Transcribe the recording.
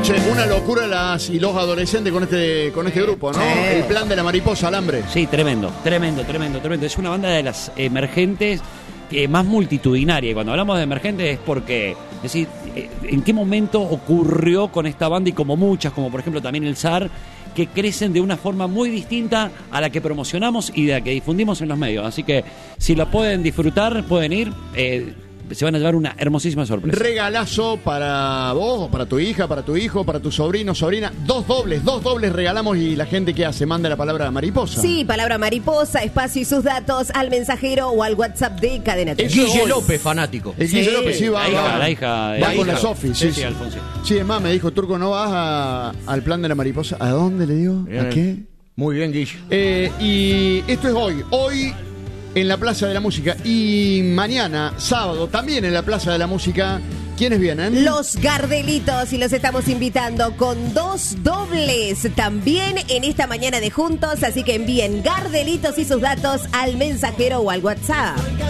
Che, una locura las y los adolescentes con este grupo, ¿no? El plan de la mariposa Alambre. Sí, tremendo. Es una banda de las emergentes más multitudinaria. Y cuando hablamos de emergentes es porque, es decir, ¿en qué momento ocurrió con esta banda y como muchas, como por ejemplo también el SAR, que crecen de una forma muy distinta a la que promocionamos y de la que difundimos en los medios? Así que si la pueden disfrutar, pueden ir, se van a llevar una hermosísima sorpresa. Regalazo para vos, para tu hija, para tu hijo, para tu sobrino, sobrina. Dos dobles regalamos y la gente que hace manda la palabra mariposa. Sí, palabra mariposa, espacio y sus datos al mensajero o al WhatsApp de Cadena Tren. Guille López, fanático. El Guille López, sí, va con la Sofi. Sí, Alfonso. Sí, es más, me dijo, Turco, ¿no vas al plan de la mariposa? ¿A dónde le digo? ¿A qué? Muy bien, Guille. Y esto es hoy en la Plaza de la Música, y mañana, sábado, también en la Plaza de la Música. ¿Quiénes vienen? Los Gardelitos, y los estamos invitando con 2 dobles también en esta mañana de Juntos, así que envíen Gardelitos y sus datos al mensajero o al WhatsApp.